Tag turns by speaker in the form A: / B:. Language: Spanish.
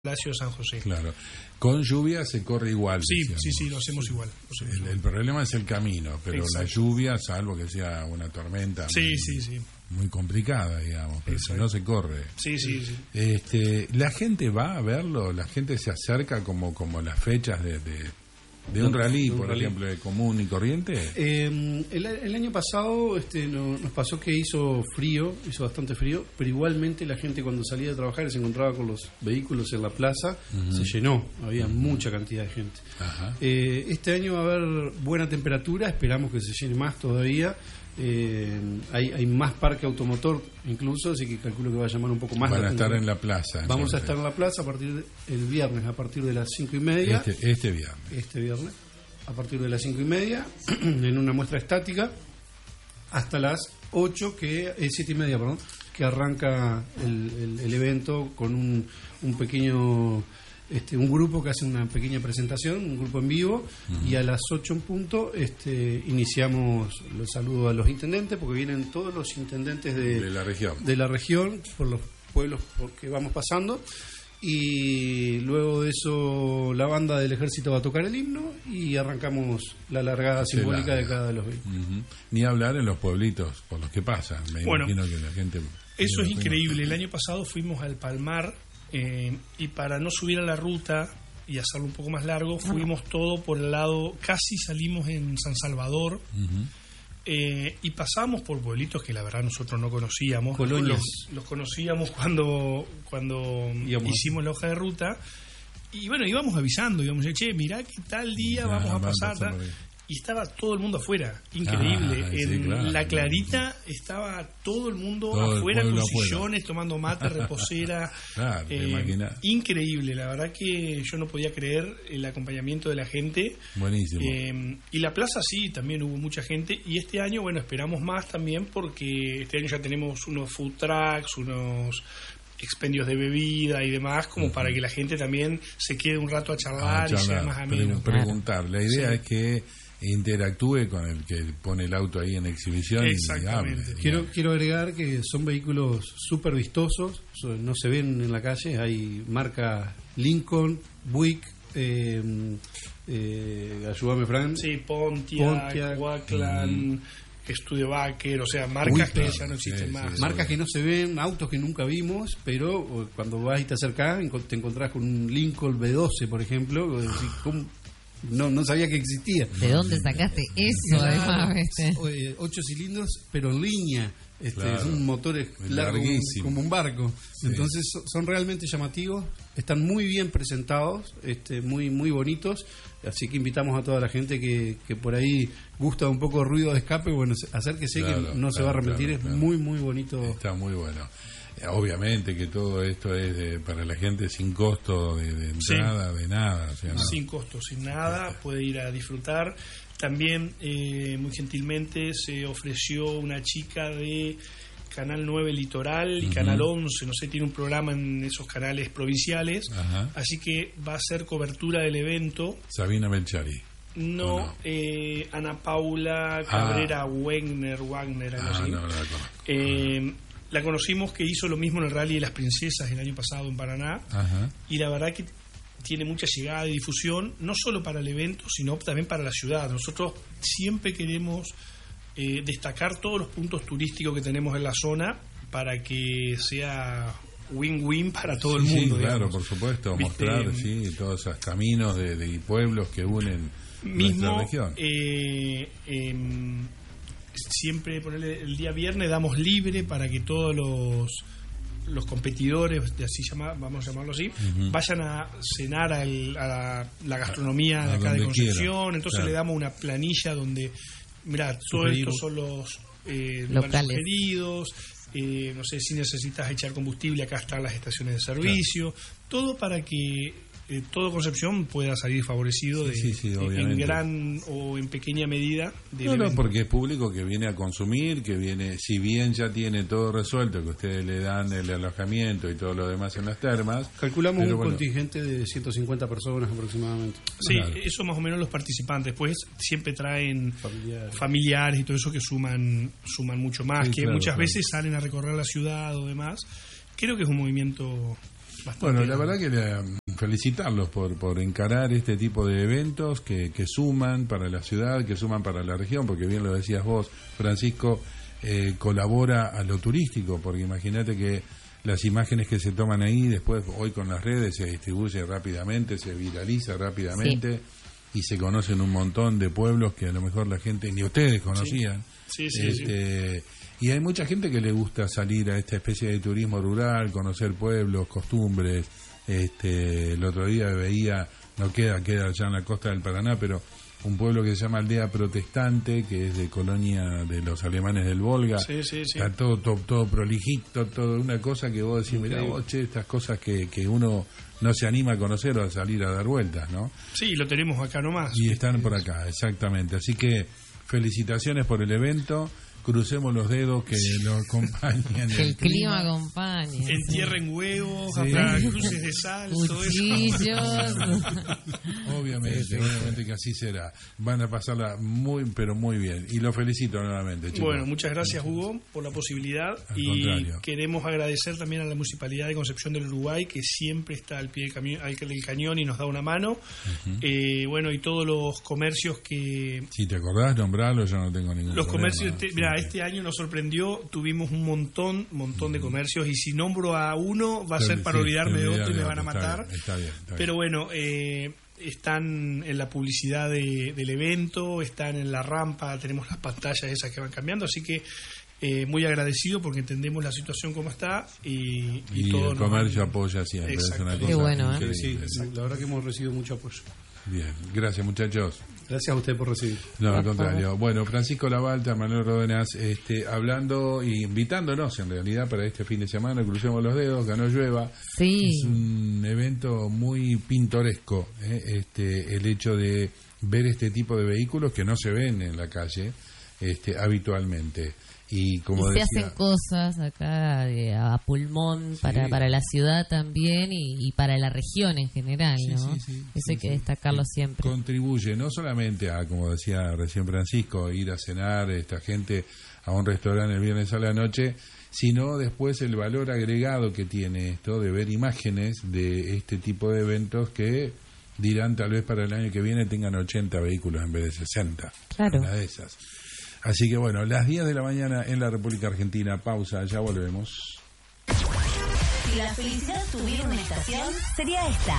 A: Palacio de San José.
B: Claro. Con lluvia se corre igual.
A: Sí, lo hacemos igual.
B: El problema es el camino, pero exacto, la lluvia, salvo que sea una tormenta muy complicada, digamos, pero si no se corre.
A: Sí.
B: La gente va a verlo, la gente se acerca como las fechas de un rally, por ejemplo, de común y corriente.
C: El año pasado nos pasó que hizo bastante frío, pero igualmente la gente cuando salía de trabajar y se encontraba con los vehículos en la plaza, se llenó, había mucha cantidad de gente. Este año va a haber buena temperatura, esperamos que se llene más todavía. Hay más parque automotor incluso, así que calculo que va a llamar un poco más.
B: Van a estar en la plaza.
C: Vamos a estar en la plaza el viernes a partir de las 5:30.
B: Este viernes a partir de las 5:30 en una muestra estática hasta las 7:30, perdón, que arranca el evento con un pequeño un grupo que hace una pequeña presentación, un grupo en vivo, y a las 8 en punto iniciamos los saludos a los intendentes, porque vienen todos los intendentes de la región por los pueblos por que vamos pasando, y luego de eso la banda del ejército va a tocar el himno y arrancamos la largada simbólica de cada de los vehículos. Ni hablar en los pueblitos por los que pasan. Me imagino que la gente...
A: Eso es increíble. El año pasado fuimos al Palmar, y para no subir a la ruta y hacerlo un poco más largo, fuimos todo por el lado, casi salimos en San Salvador, y pasamos por pueblitos que la verdad nosotros no conocíamos. Los conocíamos cuando hicimos la hoja de ruta, y bueno, íbamos avisando, íbamos a decir, che, mirá que tal día vamos a pasar, y estaba todo el mundo afuera, increíble. La Clarita estaba todo el mundo afuera con sillones, tomando mate, reposera. Increíble, la verdad que yo no podía creer el acompañamiento de la gente.
B: Buenísimo.
A: Y la plaza sí, también hubo mucha gente, y este año, bueno, esperamos más también porque este año ya tenemos unos food trucks, unos expendios de bebida y demás, como para que la gente también se quede un rato a charlar y sea más ameno.
B: Preguntar, la idea es que interactúe con el que pone el auto ahí en exhibición.
A: Exactamente.
B: Y hable.
C: Quiero agregar que son vehículos súper vistosos, no se ven en la calle, hay marca Lincoln, Buick, ayúdame, Fran.
A: Sí, Pontiac. Wackland, Studebaker, o sea, marcas que ya no existen más.
C: Marcas que no se ven, autos que nunca vimos, pero cuando vas y te acercás te encontrás con un Lincoln B12, por ejemplo, no sabía que existía.
D: ¿De dónde sacaste eso? Además,
C: 8 cilindros, pero en línea. Es un motor
B: larguísimo,
C: como un barco. Sí. Entonces son realmente llamativos, están muy bien presentados, muy muy bonitos. Así que invitamos a toda la gente que por ahí gusta un poco de ruido de escape, bueno, acérquese, que no se va a arrepentir. Es muy muy bonito.
B: Está muy bueno. Obviamente que todo esto es para la gente sin costo de entrada, de nada. O sea,
A: sin costo, sin nada, puede ir a disfrutar. También, muy gentilmente, se ofreció una chica de Canal 9 Litoral y Canal 11, no sé, tiene un programa en esos canales provinciales, así que va a hacer cobertura del evento.
B: Sabina Belchari.
A: No. Ana Paula Cabrera Wagner, algo así.
B: No la conozco.
A: La conocimos, que hizo lo mismo en el Rally de las Princesas el año pasado en Paraná, y la verdad que tiene mucha llegada y difusión, no solo para el evento, sino también para la ciudad. Nosotros siempre queremos destacar todos los puntos turísticos que tenemos en la zona para que sea win-win para todo el mundo.
B: Sí, claro, por supuesto, mostrar todos esos caminos y pueblos que unen nuestra región.
A: Siempre el día viernes damos libre para que todos los competidores, vamos a llamarlo así, vayan a cenar a la gastronomía de acá de Concepción. Entonces le damos una planilla donde, mirá, todos estos son los lugares sugeridos, no sé, si necesitas echar combustible, acá están las estaciones de servicio, todo para que todo Concepción pueda salir favorecido en gran o en pequeña medida del evento.
B: Porque es público que viene a consumir, que viene, si bien ya tiene todo resuelto, que ustedes le dan el alojamiento y todo lo demás en las termas.
C: Calculamos contingente de 150 personas aproximadamente.
A: Sí, eso más o menos los participantes. Después siempre traen familiares y todo eso que suman mucho más, que muchas veces salen a recorrer la ciudad o demás. Creo que es un movimiento
E: Bueno, la verdad que felicitarlos por encarar este tipo de eventos que suman para la ciudad, que suman para la región, porque bien lo decías vos, Francisco, colabora a lo turístico, porque imagínate que las imágenes que se toman ahí, después hoy con las redes se distribuye rápidamente, se viraliza rápidamente, y se conocen un montón de pueblos que a lo mejor la gente ni ustedes conocían.
A: Sí.
E: Y hay mucha gente que le gusta salir a esta especie de turismo rural, conocer pueblos, costumbres. El otro día veía, no queda allá en la costa del Paraná, pero un pueblo que se llama Aldea Protestante, que es de colonia de los alemanes del Volga.
A: Sí.
E: Está todo prolijito, todo una cosa que vos decís, mirá vos, che, estas cosas que uno no se anima a conocer o a salir a dar vueltas, ¿no?
A: Sí, lo tenemos acá nomás.
E: Y están por acá, exactamente. Así que felicitaciones por el evento. Crucemos los dedos que lo acompañen.
D: Que el clima acompañe.
A: Entierren huevos, habrá cruces de sal, todo eso.
E: Obviamente que así será. Van a pasarla pero muy bien. Y lo felicito nuevamente, chicos.
A: Bueno, muchas gracias, Hugo, por la posibilidad.
E: Al contrario.
A: Queremos agradecer también a la Municipalidad de Concepción del Uruguay, que siempre está al pie del cañón y nos da una mano. Bueno, y todos los comercios que...
E: Si te acordás, nombrarlo, yo no tengo ningún
A: los
E: problema.
A: Comercios, mira, este año nos sorprendió, tuvimos un montón de comercios, y si nombro a uno va a ser para olvidarme de otro y me van a matar.
E: Está bien.
A: Pero bueno, están en la publicidad del evento, están en la rampa, tenemos las pantallas esas que van cambiando, así que muy agradecido porque entendemos la situación como está y todo
E: el comercio apoya siempre. Es una cosa.
D: Qué bueno,
B: Sí, la verdad que hemos recibido mucho apoyo.
E: Bien, gracias muchachos.
B: Gracias a usted por recibir.
E: No, al contrario. Bueno, Francisco Labalta, Manuel Ródenas, hablando y invitándonos en realidad para este fin de semana, crucemos los dedos, que no llueva.
D: Sí.
E: Es un evento muy pintoresco, el hecho de ver este tipo de vehículos que no se ven en la calle habitualmente. Y como
D: se
E: decía,
D: hacen cosas acá a pulmón para la ciudad también y para la región en general, ¿no? Eso hay que destacarlo siempre.
E: Contribuye no solamente a, como decía recién Francisco, ir a cenar esta gente a un restaurante el viernes a la noche, sino después el valor agregado que tiene esto de ver imágenes de este tipo de eventos que dirán tal vez para el año que viene tengan 80 vehículos en vez de 60.
D: Claro.
E: Una de esas. Así que bueno, las 10 de la mañana en la República Argentina. Pausa, ya volvemos.
F: Si la felicidad tuviera una estación, sería esta.